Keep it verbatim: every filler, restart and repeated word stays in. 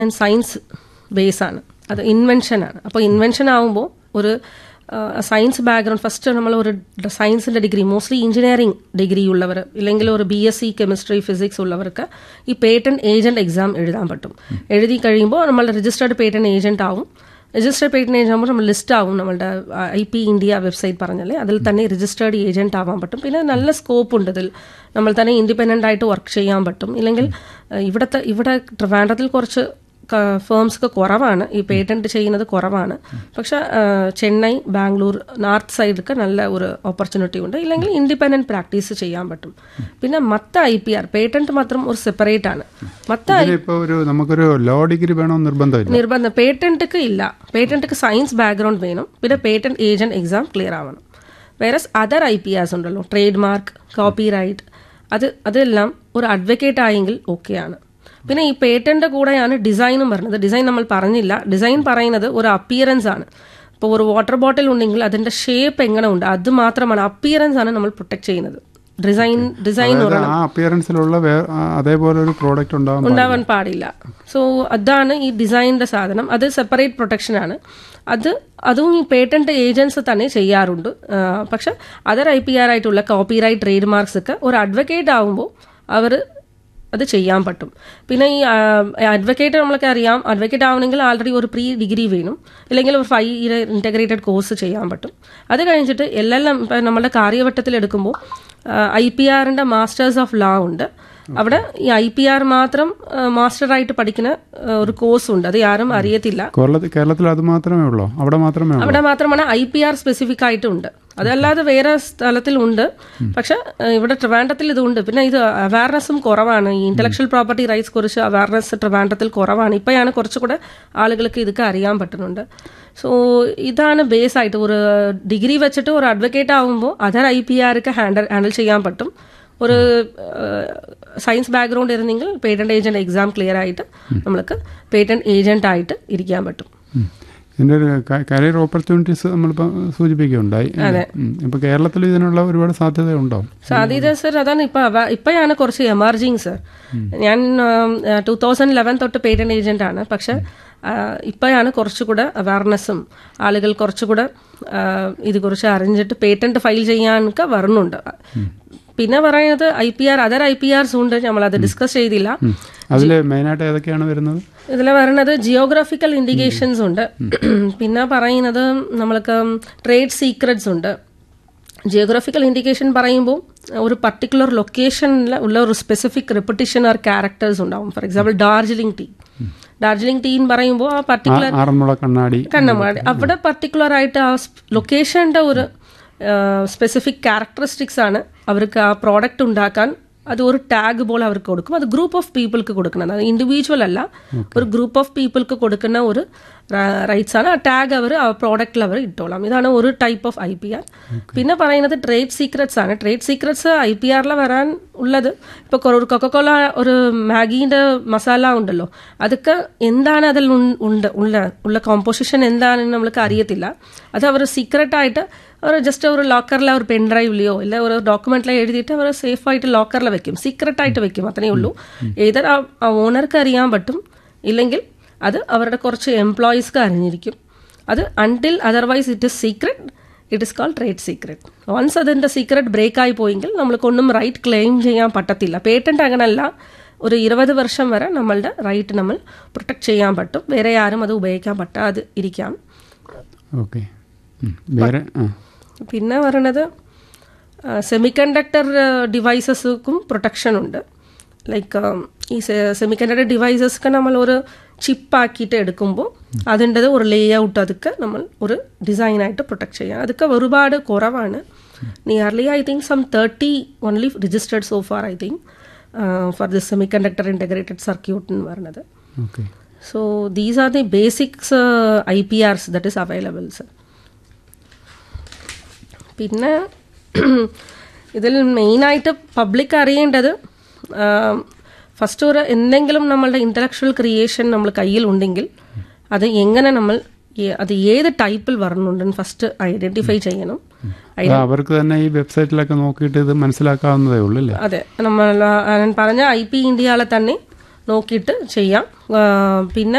Science ബേസാണ്, അത് ഇൻവെൻഷനാണ്. അപ്പോൾ invention ആകുമ്പോൾ ഒരു സയൻസ് ബാക്ക്ഗ്രൗണ്ട് ഫസ്റ്റ് നമ്മൾ ഒരു സയൻസിൻ്റെ ഡിഗ്രി, മോസ്റ്റ്ലി എഞ്ചിനീയറിംഗ് ഡിഗ്രി ഉള്ളവർ ഇല്ലെങ്കിൽ ഒരു B S C chemistry physics ഉള്ളവർക്ക് ഈ പേറ്റന്റ് ഏജന്റ് എക്സാം എഴുതാൻ പറ്റും. എഴുതി കഴിയുമ്പോൾ നമ്മൾ രജിസ്റ്റേർഡ് പേറ്റന്റ് ഏജന്റ് ആവും. രജിസ്റ്റേർഡ് പേറ്റന്റ് ഏജന്റ് ആകുമ്പോൾ നമ്മൾ ലിസ്റ്റ് ആവും, നമ്മളുടെ ഐ പി ഇന്ത്യ വെബ്സൈറ്റ് പറഞ്ഞല്ലേ, അതിൽ തന്നെ രജിസ്റ്റേർഡ് ഏജന്റ് ആവാൻ പറ്റും. പിന്നെ നല്ല സ്കോപ്പ് ഉണ്ട് ഇതിൽ, നമ്മൾ തന്നെ ഇൻഡിപെൻഡൻ്റ് ആയിട്ട് വർക്ക് ചെയ്യാൻ പറ്റും. ഇല്ലെങ്കിൽ ഇവിടുത്തെ ഇവിടെ ട്രിവാൻഡ്രത്തിൽ കുറച്ച് ഫേംസ് ഒക്കെ കുറവാണ്, ഈ പേറ്റന്റ് ചെയ്യുന്നത് കുറവാണ്. പക്ഷെ ചെന്നൈ, ബാംഗ്ലൂർ, നോർത്ത് സൈഡൊക്കെ നല്ല ഒരു ഓപ്പർച്യൂണിറ്റി ഉണ്ട്. ഇല്ലെങ്കിൽ ഇൻഡിപെൻഡന്റ് പ്രാക്ടീസ് ചെയ്യാൻ പറ്റും. പിന്നെ മത്ത ഐ പി ആർ പേറ്റന്റ് മാത്രം ഒരു സെപ്പറേറ്റ് ആണ്. മത്ത നമുക്കൊരു ലോ ഡിഗ്രി വേണോ നിർബന്ധം നിർബന്ധം പേറ്റന്റ്ക്ക് ഇല്ല. പേറ്റന്റ്ക്ക് സയൻസ് ബാക്ക്ഗ്രൗണ്ട് വേണം. പിന്നെ പേറ്റന്റ് ഏജന്റ് എക്സാം ക്ലിയർ ആവണം. വേറെ അതർ ഐ പി ആർസ് ഉണ്ടല്ലോ, ട്രേഡ് മാർക്ക്, കോപ്പി റൈറ്റ്, അത് അതെല്ലാം ഒരു അഡ്വക്കേറ്റ് ആയെങ്കിൽ ഓക്കെയാണ്. പിന്നെ ഈ പേറ്റന്റ് കൂടെയാണ് ഡിസൈനും പറഞ്ഞത്. ഡിസൈൻ നമ്മൾ പറഞ്ഞില്ല. ഡിസൈൻ പറയുന്നത് ഒരു അപ്പിയറൻസ് ആണ്. ഇപ്പോൾ ഒരു വാട്ടർ ബോട്ടിൽ ഉണ്ടെങ്കിൽ അതിന്റെ ഷേപ്പ് എങ്ങനെ ഉണ്ട് അത് മാത്രമാണ്, അപ്പിയറൻസ് ആണ് നമ്മൾ പ്രൊട്ടക്ട് ചെയ്യുന്നത്. ഡിസൈൻ ഡിസൈൻ അതേപോലെ ഒരു പ്രോഡക്റ്റ് ഉണ്ടാവാൻ പാടില്ല. സോ അതാണ് ഈ ഡിസൈനിന്റെ സാധനം. അത് സെപ്പറേറ്റ് പ്രൊട്ടക്ഷൻ ആണ്. അത് അതും ഈ പേറ്റന്റ് ഏജൻസ് തന്നെ ചെയ്യാറുണ്ട്. പക്ഷെ അതർ ഐ പി ആർ ആയിട്ടുള്ള കോപ്പി റൈറ്റ്, ട്രേഡ് മാർക്സ് ഒക്കെ ഒരു അഡ്വക്കേറ്റ് ആകുമ്പോൾ അവർ അത് ചെയ്യാൻ പറ്റും. പിന്നെ ഈ അഡ്വക്കേറ്റ് നമ്മളൊക്കെ അറിയാം, അഡ്വക്കേറ്റ് ആവണമെങ്കിൽ ആൾറെഡി ഒരു പ്രീ ഡിഗ്രി വേണം, ഇല്ലെങ്കിൽ ഒരു ഫൈവ് ഇയർ ഇൻറ്റഗ്രേറ്റഡ് കോഴ്സ് ചെയ്യാൻ പറ്റും. അത് കഴിഞ്ഞിട്ട് എൽ എൽ എം ഇപ്പം നമ്മുടെ കാര്യവട്ടത്തിൽ എടുക്കുമ്പോൾ ഐ പി ആറിൻ്റെ മാസ്റ്റേഴ്സ് ഓഫ് ലോ ഉണ്ട്. അവിടെ ഈ ഐ പി ആർ മാത്രം മാസ്റ്ററായിട്ട് പഠിക്കുന്ന ഒരു കോഴ്സ് ഉണ്ട്. അത് ആരും അറിയത്തില്ല. കേരളത്തിൽ അത് മാത്രമേ ഉള്ളൂ, അവിടെ മാത്രമേ അവിടെ മാത്രമാണ് ഐ പി ആർ സ്പെസിഫിക് ആയിട്ടുണ്ട്. അതല്ലാതെ വേറെ സ്ഥലത്തിലുണ്ട്. പക്ഷെ ഇവിടെ ട്രിവാൻഡ്രത്തിൽ ഇതുണ്ട്. പിന്നെ ഇത് അവയർനെസ്സും കുറവാണ്. ഈ ഇന്റലക്ച്വൽ പ്രോപ്പർട്ടി റൈറ്റ്സ് കുറിച്ച് അവയർനെസ് ട്രിവാൻഡ്രത്തിൽ കുറവാണ്. ഇപ്പോഴാണ് കുറച്ചുകൂടെ ആളുകൾക്ക് ഇതൊക്കെ അറിയാൻ പറ്റുന്നുണ്ട്. സോ ഇതാണ് ബേസ് ആയിട്ട്. ഒരു ഡിഗ്രി വെച്ചിട്ട് ഒരു അഡ്വക്കേറ്റ് ആകുമ്പോൾ other I P arc handle handle ചെയ്യാൻ പറ്റും. ഒരു science background ഇരുന്നെങ്കിൽ patent agent exam clear ആയിട്ട് നമ്മൾക്ക് പേറ്റന്റ് ഏജന്റ് ആയിട്ട് ഇരിക്കാൻ പറ്റും. ഇതിൻ്റെ ഒരു കരിയർ ഓപ്പർച്യൂണിറ്റീസ് നമ്മളിപ്പോൾ സൂചിപ്പിക്കുകയുണ്ടായി. ഇപ്പൊ കേരളത്തിൽ ഇതിനുള്ള ഒരുപാട് സാധ്യത ഉണ്ടോ? സാധ്യത സർ അതാണ് ഇപ്പൊ ഇപ്പോഴാണ് കുറച്ച് എമർജിങ് സർ. ഞാൻ ടൂ തൗസൻഡ് ലെവൻ തൊട്ട് പേറ്റന്റ് ഏജന്റ് ആണ്. പക്ഷെ ഇപ്പോഴാണ് കുറച്ചുകൂടെ അവയർനെസ്സും ആളുകൾ കുറച്ചുകൂടെ ഇതുകുറിച്ച് അറിഞ്ഞിട്ട് പേറ്റന്റ് ഫയൽ ചെയ്യാനൊക്കെ വരുന്നുണ്ട്. പിന്നെ പറയുന്നത് I P are other I P ആർസ് ഉണ്ട്, നമ്മളത് ഡിസ്കസ് ചെയ്തില്ല. അതിൽ മെയിനായിട്ട് ഏതൊക്കെയാണ് വരുന്നത്? ഇതിൽ പറയുന്നത് ജിയോഗ്രാഫിക്കൽ ഇൻഡിക്കേഷൻസ് ഉണ്ട്. പിന്നെ പറയുന്നത് നമ്മൾക്ക് ട്രേഡ് സീക്രറ്റ്സ് ഉണ്ട്. ജിയോഗ്രാഫിക്കൽ ഇൻഡിക്കേഷൻ പറയുമ്പോൾ ഒരു പർട്ടിക്കുലർ ലൊക്കേഷനിൽ ഉള്ള ഒരു സ്പെസിഫിക് റെപ്പിറ്റേഷൻ ഓർ ക്യാരക്ടേഴ്സ് ഉണ്ടാവും. For example Darjeeling tea Darjeeling tea എന്ന് പറയുമ്പോൾ ആ പർട്ടിക്കുലർ കണ്ണാടി കണ്ണമാടി അവിടെ പർട്ടിക്കുലർ ആയിട്ട് ആ ലൊക്കേഷൻ്റെ ഒരു സ്പെസിഫിക് ക്യാരക്ടറിസ്റ്റിക്സ് ആണ് അവർക്ക് ആ പ്രോഡക്റ്റ് ഉണ്ടാക്കാൻ. അത് ഒരു ടാഗ് പോലെ അവർക്ക് കൊടുക്കും. അത് ഗ്രൂപ്പ് ഓഫ് പീപ്പിൾക്ക് കൊടുക്കുന്നത്, അത് ഇൻഡിവിജ്വൽ അല്ല, ഒരു ഗ്രൂപ്പ് ഓഫ് പീപ്പിൾക്ക് കൊടുക്കുന്ന ഒരു റൈറ്റ്സ് ആണ്. ആ ടാഗ് അവർ ആ പ്രോഡക്റ്റിൽ അവർ ഇട്ടോളാം. ഇതാണ് ഒരു type of I P R. പിന്നെ പറയുന്നത് ട്രേഡ് സീക്രറ്റ്സ് ആണ്. ട്രേഡ് സീക്രറ്റ്സ് ഐ പി ആറിൽ വരാൻ ഉള്ളത് ഇപ്പോൾ ഒരു കൊക്കക്കോള ഒരു മാഗീൻ്റെ മസാല ഉണ്ടല്ലോ, അതൊക്കെ എന്താണ് അതിൽ ഉണ്ട് ഉള്ള ഉള്ള കോമ്പോസിഷൻ എന്താണെന്ന് നമ്മൾക്ക് അറിയത്തില്ല. അത് അവർ സീക്രട്ടായിട്ട് അവർ ജസ്റ്റ് ഒരു ലോക്കറിൽ ഒരു പെൻ ഡ്രൈവിലെയോ ഇല്ല ഒരു ഡോക്യുമെന്റിലോ എഴുതിയിട്ട് അവർ സേഫ് ആയിട്ട് ലോക്കറിൽ വെക്കും, സീക്രട്ടായിട്ട് വെക്കും. അത്രേ ഉള്ളൂ. ഏതർ ആ ഓണർക്ക് അറിയാൻ പറ്റും, ഇല്ലെങ്കിൽ അത് അവരുടെ കുറച്ച് എംപ്ലോയീസ്ക്ക് അറിഞ്ഞിരിക്കും. അത് until otherwise it is secret, it is called trade secret. Once അതിൻ്റെ സീക്രട്ട് ബ്രേക്ക് ആയി പോയെങ്കിൽ നമ്മൾക്കൊന്നും റൈറ്റ് ക്ലെയിം ചെയ്യാൻ പറ്റത്തില്ല. പേറ്റന്റ് അങ്ങനല്ല, ഒരു ഇരുപത് വർഷം വരെ നമ്മളുടെ റൈറ്റ് നമ്മൾ പ്രൊട്ടക്ട് ചെയ്യാൻ പറ്റും. വേറെ ആരും അത് ഉപയോഗിക്കാൻ പറ്റാതെ ഇരിക്കാം. ഓക്കെ. പിന്നെ പറയണത് സെമി കണ്ടക്ടർ ഡിവൈസസ്ക്കും പ്രൊട്ടക്ഷൻ ഉണ്ട്. ലൈക്ക് ഈ സെമി കണ്ടക്ടർ ഡിവൈസസ്ക്ക് നമ്മൾ ഒരു ചിപ്പാക്കിയിട്ട് എടുക്കുമ്പോൾ അതിൻ്റെത് ഒരു ലേ ഔട്ട് അതൊക്കെ നമ്മൾ ഒരു ഡിസൈനായിട്ട് പ്രൊട്ടക്ട് ചെയ്യാം. അതൊക്കെ ഒരുപാട് കുറവാണ്. Nearly I think some thirty only registered so far I think for the semi conductor integrated circuit എന്ന് പറയുന്നത്. So these are the basics I P ആർസ് that is available sir. പിന്നെ ഇതിൽ മെയിനായിട്ട് പബ്ലിക് അറിയേണ്ടത് ഫസ്റ്റ് ഒരു എന്തെങ്കിലും നമ്മളുടെ ഇൻ്റലക്ച്വൽ ക്രിയേഷൻ നമ്മൾ കയ്യിലുണ്ടെങ്കിൽ അത് എങ്ങനെ നമ്മൾ അത് ഏത് ടൈപ്പിൽ വരുന്നുണ്ടെന്ന് ഫസ്റ്റ് ഐഡന്റിഫൈ ചെയ്യണം. അവർക്ക് തന്നെ ഈ വെബ്സൈറ്റിലൊക്കെ നോക്കിയിട്ട് ഇത് മനസ്സിലാക്കാവുന്നതേ ഉള്ളൂ. അതെ, നമ്മൾ പറഞ്ഞ ഐ പി ഇന്ത്യയിലെ തന്നെ നോക്കിയിട്ട് ചെയ്യാം. പിന്നെ